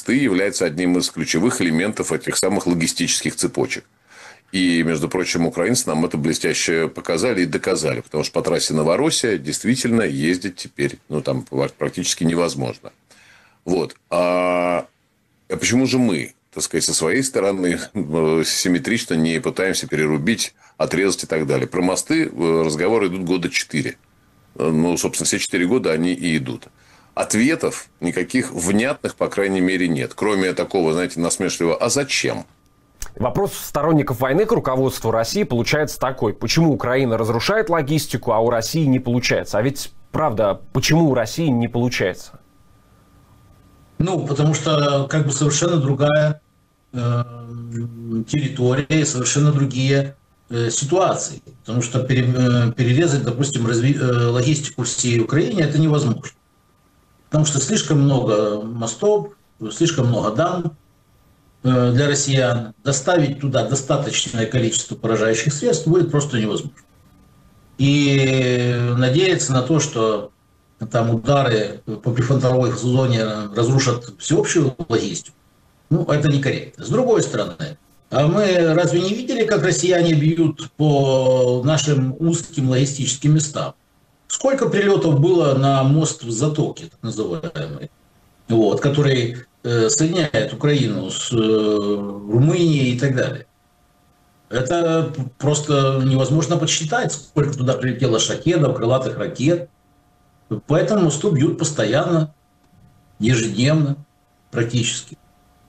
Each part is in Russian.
мосты являются одним из ключевых элементов этих самых логистических цепочек. И, между прочим, украинцы нам это блестяще показали и доказали. Потому что по трассе Новороссия действительно ездить теперь там практически невозможно. Вот. А почему же мы, так сказать, со своей стороны симметрично не пытаемся перерубить, отрезать и так далее? Про мосты разговоры идут года 4. Собственно, все 4 года они и идут. Ответов никаких внятных, по крайней мере, нет. Кроме такого, знаете, насмешливого «а зачем?». Вопрос сторонников войны к руководству России получается такой. Почему Украина разрушает логистику, а у России не получается? А ведь, правда, почему у России не получается? Потому что совершенно другая территория, совершенно другие ситуации. Потому что перерезать, допустим, логистику всей Украине это невозможно. Потому что слишком много мостов, слишком много дам для россиян. Доставить туда достаточное количество поражающих средств будет просто невозможно. И надеяться на то, что там удары по прифронтовой зоне разрушат всеобщую логистику, это некорректно. С другой стороны, а мы разве не видели, как россияне бьют по нашим узким логистическим местам? Сколько прилетов было на мост в Затоке, так называемый, который соединяет Украину с Румынией и так далее. Это просто невозможно подсчитать, сколько туда прилетело шахедов, крылатых ракет. По этому мосту бьют постоянно, ежедневно, практически.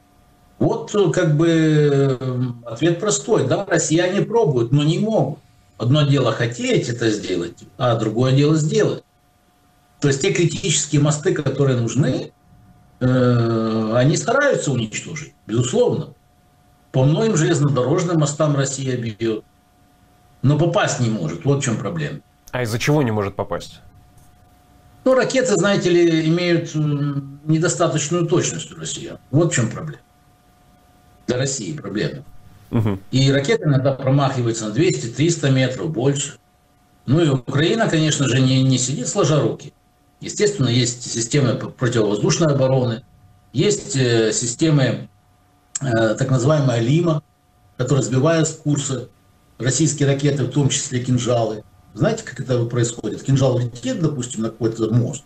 Ответ простой. Да, россияне пробуют, но не могут. Одно дело хотеть это сделать, а другое дело сделать. То есть те критические мосты, которые нужны, они стараются уничтожить, безусловно. По многим железнодорожным мостам Россия бьет, но попасть не может. Вот в чем проблема. А из-за чего не может попасть? Ракеты, знаете ли, имеют недостаточную точность у россиян. Вот в чем проблема. Для России проблема. И ракеты иногда промахиваются на 200-300 метров, больше. И Украина, конечно же, не сидит сложа руки. Естественно, есть системы противовоздушной обороны, есть системы так называемая «Лима», которая сбивает с курса российские ракеты, в том числе «Кинжалы». Знаете, как это происходит? Кинжал летит, допустим, на какой-то мост,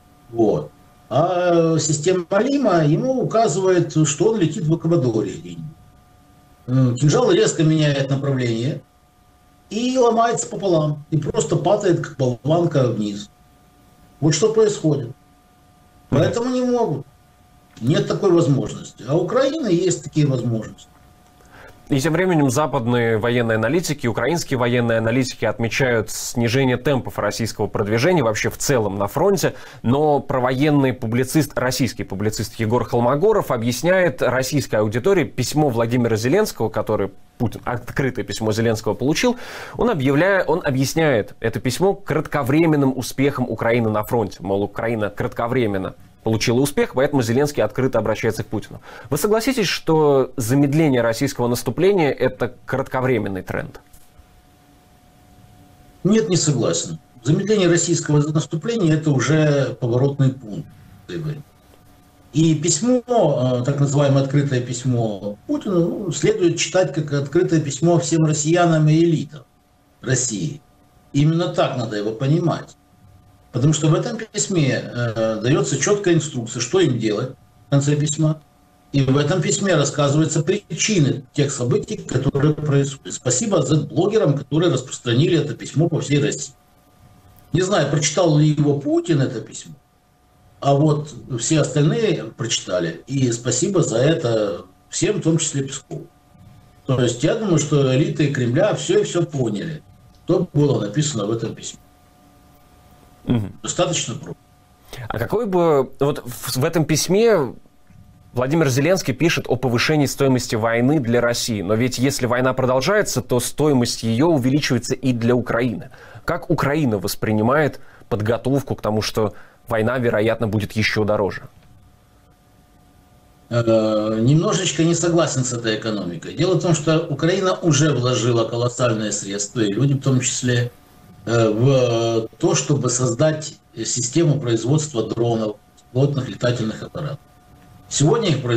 а система «Лима» ему указывает, что он летит в Эквадоре где-нибудь. Кинжал резко меняет направление и ломается пополам, и просто падает, как болванка, вниз. Вот что происходит. Поэтому не могут. Нет такой возможности. А у Украины есть такие возможности. И тем временем западные военные аналитики, украинские военные аналитики отмечают снижение темпов российского продвижения вообще в целом на фронте. Но провоенный публицист, российский публицист Егор Холмогоров объясняет российской аудитории письмо Владимира Зеленского, который Путин, открытое письмо Зеленского получил. Он объясняет это письмо кратковременным успехом Украины на фронте. Мол, Украина кратковременно получила успех, поэтому Зеленский открыто обращается к Путину. Вы согласитесь, что замедление российского наступления – это кратковременный тренд? Нет, не согласен. Замедление российского наступления – это уже поворотный пункт. И письмо, так называемое открытое письмо Путину, следует читать как открытое письмо всем россиянам и элитам России. Именно так надо его понимать. Потому что в этом письме дается четкая инструкция, что им делать в конце письма. И в этом письме рассказываются причины тех событий, которые происходят. Спасибо блогерам, которые распространили это письмо по всей России. Не знаю, прочитал ли его Путин, это письмо, а вот все остальные прочитали. И спасибо за это всем, в том числе Пескову. То есть я думаю, что элиты Кремля все поняли, что было написано в этом письме. Достаточно просто. А какой бы... Вот в этом письме Владимир Зеленский пишет о повышении стоимости войны для России. Но ведь если война продолжается, то стоимость ее увеличивается и для Украины. Как Украина воспринимает подготовку к тому, что война, вероятно, будет еще дороже? Немножечко не согласен с этой экономикой. Дело в том, что Украина уже вложила колоссальные средства, и люди в том числе, в то, чтобы создать систему производства дронов, беспилотных летательных аппаратов. Сегодня их производство